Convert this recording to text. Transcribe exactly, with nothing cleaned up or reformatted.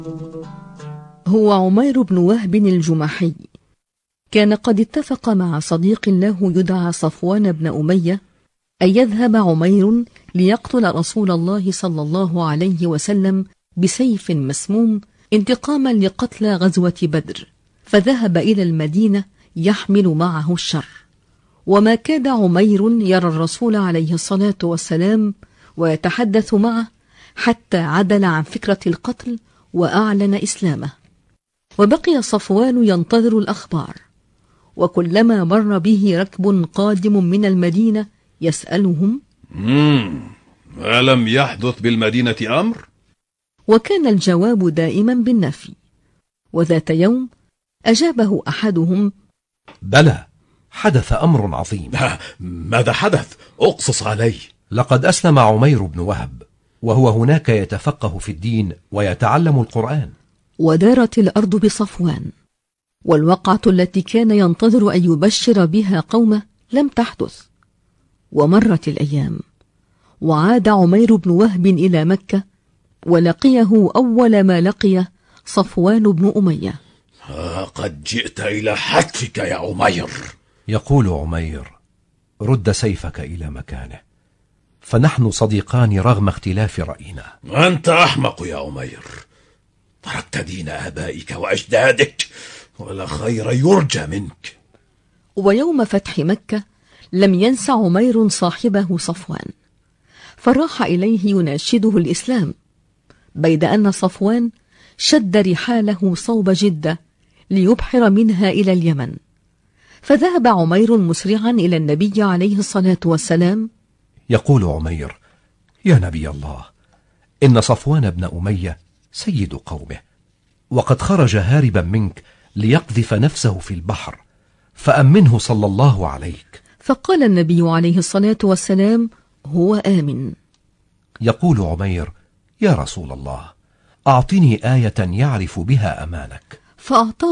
هو عمير بن وهب الجمحي. كان قد اتفق مع صديق له يدعى صفوان بن أمية أن يذهب عمير ليقتل رسول الله صلى الله عليه وسلم بسيف مسموم انتقاما لقتلى غزوة بدر، فذهب إلى المدينة يحمل معه الشر. وما كاد عمير يرى الرسول عليه الصلاة والسلام ويتحدث معه حتى عدل عن فكرة القتل وأعلن إسلامه. وبقي صفوان ينتظر الأخبار، وكلما مر به ركب قادم من المدينة يسألهم: مم. ألم يحدث بالمدينة أمر؟ وكان الجواب دائما بالنفي. وذات يوم أجابه أحدهم: بلى، حدث أمر عظيم. ماذا حدث؟ أقصص علي. لقد أسلم عمير بن وهب، وهو هناك يتفقه في الدين ويتعلم القرآن. ودارت الأرض بصفوان، والوقعة التي كان ينتظر أن يبشر بها قومه لم تحدث. ومرت الأيام، وعاد عمير بن وهب إلى مكة، ولقيه أول ما لقيه صفوان بن أمية. قد جئت إلى حتفك يا عمير. يقول عمير: رد سيفك إلى مكانه، فنحن صديقان رغم اختلاف رأينا. أنت أحمق يا عمير، تركت دين آبائك وأجدادك، ولا خير يرجى منك. ويوم فتح مكة لم ينس عمير صاحبه صفوان، فراح إليه يناشده الإسلام، بيد أن صفوان شد رحاله صوب جدة ليبحر منها إلى اليمن. فذهب عمير مسرعا إلى النبي عليه الصلاة والسلام. يقول عمير: يا نبي الله، إن صفوان بن أمية سيد قومه، وقد خرج هاربا منك ليقذف نفسه في البحر، فأمنه صلى الله عليك. فقال النبي عليه الصلاة والسلام: هو آمن. يقول عمير: يا رسول الله، أعطني آية يعرف بها أمانك. فأعطاه